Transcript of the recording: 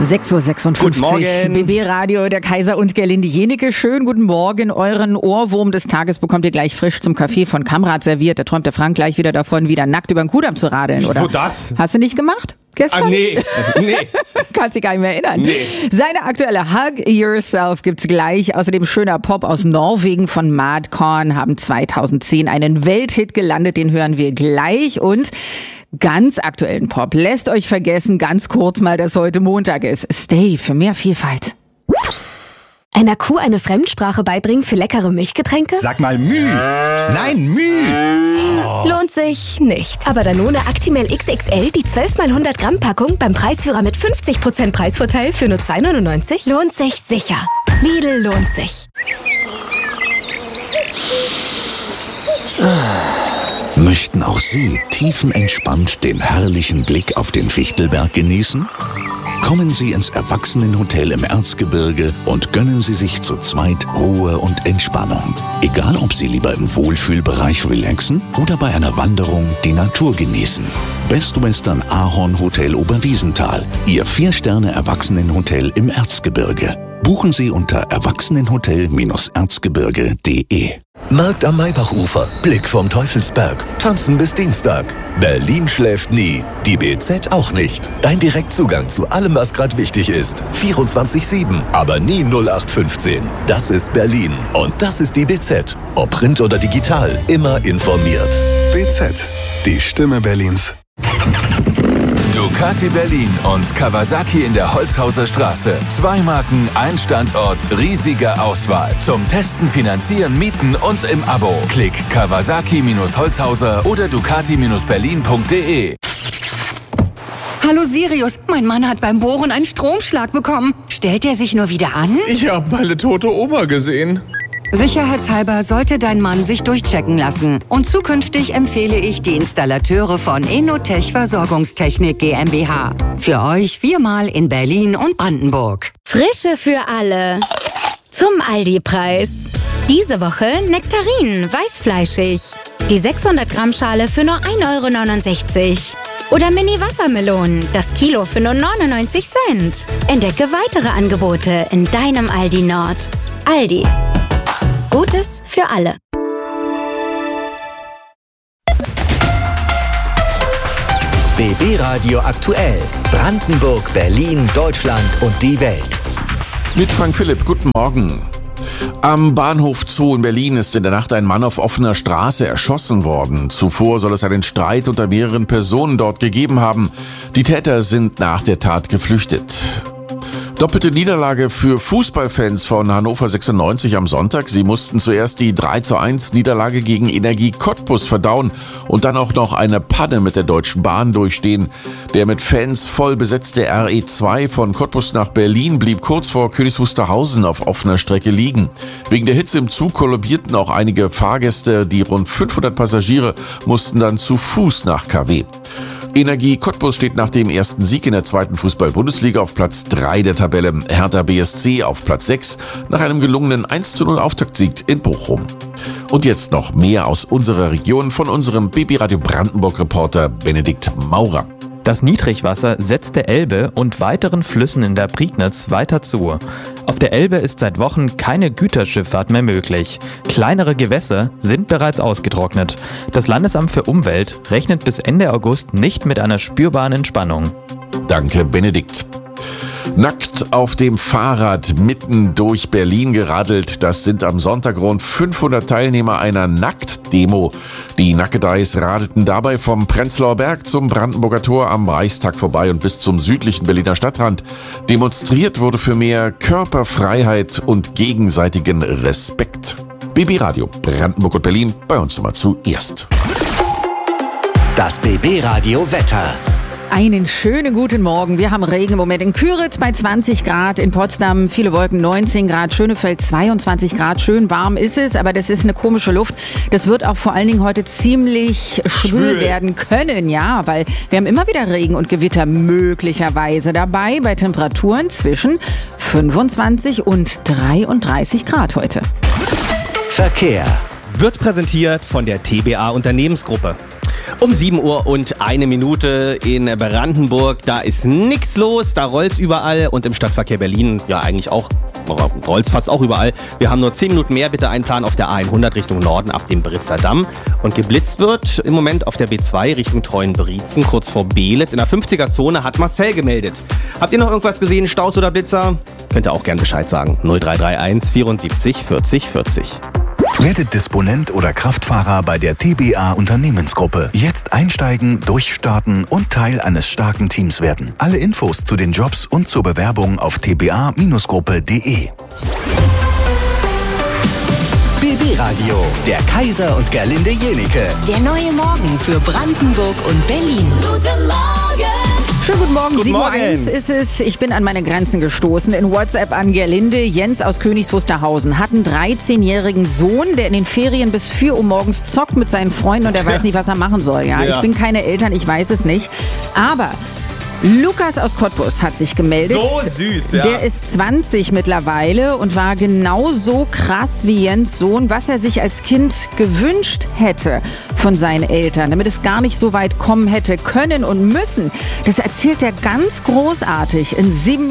6:56 Uhr. Guten Morgen. BB-Radio, der Kaiser und Gerlinde Jenecke. Schönen guten Morgen. Euren Ohrwurm des Tages bekommt ihr gleich frisch zum Kaffee von Kamrat serviert. Da träumt der Frank gleich wieder davon, wieder nackt über den Kudamm zu radeln, oder? Wieso das? Hast du nicht gemacht? Gestern? Nee. Kannst dich gar nicht mehr erinnern. Nee. Seine aktuelle Hug Yourself gibt's gleich. Außerdem schöner Pop aus Norwegen von Madkorn haben 2010 einen Welthit gelandet. Den hören wir gleich. Und ganz aktuellen Pop. Lässt euch vergessen, ganz kurz mal, dass heute Montag ist. Stay für mehr Vielfalt. Einer Kuh eine Fremdsprache beibringen für leckere Milchgetränke? Sag mal Müh. Nein, Müh. Lohnt sich nicht. Aber Danone Actimel XXL, die 12x100 Gramm Packung beim Preisführer mit 50% Preisvorteil für nur 2,99? Lohnt sich sicher. Lidl lohnt sich. Möchten auch Sie tiefenentspannt den herrlichen Blick auf den Fichtelberg genießen? Kommen Sie ins Erwachsenenhotel im Erzgebirge und gönnen Sie sich zu zweit Ruhe und Entspannung. Egal, ob Sie lieber im Wohlfühlbereich relaxen oder bei einer Wanderung die Natur genießen. Best Western Ahorn Hotel Oberwiesenthal, Ihr 4-Sterne-Erwachsenenhotel im Erzgebirge. Buchen Sie unter erwachsenenhotel-erzgebirge.de. Markt am Maybachufer, Blick vom Teufelsberg, tanzen bis Dienstag. Berlin schläft nie, die BZ auch nicht. Dein Direktzugang zu allem, was gerade wichtig ist. 24/7, aber nie 0815. Das ist Berlin und das ist die BZ. Ob Print oder digital, immer informiert. BZ, die Stimme Berlins. Ducati Berlin und Kawasaki in der Holzhauser Straße. 2 Marken, ein Standort, riesige Auswahl. Zum Testen, Finanzieren, Mieten und im Abo. Klick Kawasaki-Holzhauser oder Ducati-Berlin.de. Hallo Sirius, mein Mann hat beim Bohren einen Stromschlag bekommen. Stellt er sich nur wieder an? Ich habe meine tote Oma gesehen. Sicherheitshalber sollte dein Mann sich durchchecken lassen. Und zukünftig empfehle ich die Installateure von Innotech Versorgungstechnik GmbH. Für euch 4-mal in Berlin und Brandenburg. Frische für alle. Zum Aldi-Preis. Diese Woche Nektarinen, weißfleischig. Die 600 Gramm Schale für nur 1,69 €. Oder Mini-Wassermelonen, das Kilo für nur 99 Cent. Entdecke weitere Angebote in deinem Aldi Nord. Aldi. Gutes für alle. BB Radio aktuell. Brandenburg, Berlin, Deutschland und die Welt. Mit Frank Philipp, guten Morgen. Am Bahnhof Zoo in Berlin ist in der Nacht ein Mann auf offener Straße erschossen worden. Zuvor soll es einen Streit unter mehreren Personen dort gegeben haben. Die Täter sind nach der Tat geflüchtet. Doppelte Niederlage für Fußballfans von Hannover 96 am Sonntag. Sie mussten zuerst die 3:1 Niederlage gegen Energie Cottbus verdauen und dann auch noch eine Panne mit der Deutschen Bahn durchstehen. Der mit Fans voll besetzte RE2 von Cottbus nach Berlin blieb kurz vor Königs Wusterhausen auf offener Strecke liegen. Wegen der Hitze im Zug kollabierten auch einige Fahrgäste. Die rund 500 Passagiere mussten dann zu Fuß nach KW. Energie Cottbus steht nach dem ersten Sieg in der 2. Fußball-Bundesliga auf Platz 3 der Tabelle. Hertha BSC auf Platz 6 nach einem gelungenen 1:0 Auftaktsieg in Bochum. Und jetzt noch mehr aus unserer Region von unserem BB Radio Brandenburg-Reporter Benedikt Maurer. Das Niedrigwasser setzt der Elbe und weiteren Flüssen in der Prignitz weiter zu. Auf der Elbe ist seit Wochen keine Güterschifffahrt mehr möglich. Kleinere Gewässer sind bereits ausgetrocknet. Das Landesamt für Umwelt rechnet bis Ende August nicht mit einer spürbaren Entspannung. Danke, Benedikt. Nackt auf dem Fahrrad mitten durch Berlin geradelt. Das sind am Sonntag rund 500 Teilnehmer einer Nacktdemo. Die Nackedeis radeten dabei vom Prenzlauer Berg zum Brandenburger Tor am Reichstag vorbei und bis zum südlichen Berliner Stadtrand. Demonstriert wurde für mehr Körperfreiheit und gegenseitigen Respekt. BB Radio Brandenburg und Berlin, bei uns immer zuerst. Das BB Radio Wetter. Einen schönen guten Morgen. Wir haben Regen im Moment in Küritz bei 20 Grad, in Potsdam viele Wolken 19 Grad, Schönefeld 22 Grad. Schön warm ist es, aber das ist eine komische Luft. Das wird auch vor allen Dingen heute ziemlich schwül werden können, ja, weil wir haben immer wieder Regen und Gewitter möglicherweise dabei bei Temperaturen zwischen 25 und 33 Grad heute. Verkehr wird präsentiert von der TBA Unternehmensgruppe. Um 7:01 in Brandenburg. Da ist nichts los, da rollt's überall. Und im Stadtverkehr Berlin ja eigentlich auch. Rollt's fast auch überall. Wir haben nur 10 Minuten mehr. Bitte einplanen auf der A100 Richtung Norden ab dem Britzer Damm. Und geblitzt wird im Moment auf der B2 Richtung Treuenbrietzen, kurz vor Beelitz. In der 50er-Zone hat Marcel gemeldet. Habt ihr noch irgendwas gesehen, Staus oder Blitzer? Könnt ihr auch gern Bescheid sagen. 0331 74 40 40. Werdet Disponent oder Kraftfahrer bei der TBA Unternehmensgruppe. Jetzt einsteigen, durchstarten und Teil eines starken Teams werden. Alle Infos zu den Jobs und zur Bewerbung auf tba-gruppe.de. BB Radio, der Kaiser und Gerlinde Jenike. Der neue Morgen für Brandenburg und Berlin. Guten Morgen! Schönen guten Morgen, Guten 7:01 Morgen. ist es. Ich bin an meine Grenzen gestoßen. In WhatsApp an Gerlinde. Jens aus Königs Wusterhausen hat einen 13-jährigen Sohn, der in den Ferien bis 4 Uhr morgens zockt mit seinen Freunden und er weiß nicht, was er machen soll. Ja? Ja. Ich bin keine Eltern, ich weiß es nicht. Aber Lukas aus Cottbus hat sich gemeldet. So süß, ja. Der ist 20 mittlerweile und war genauso krass wie Jens Sohn, was er sich als Kind gewünscht hätte von seinen Eltern, damit es gar nicht so weit kommen hätte können und müssen. Das erzählt er ganz großartig in 7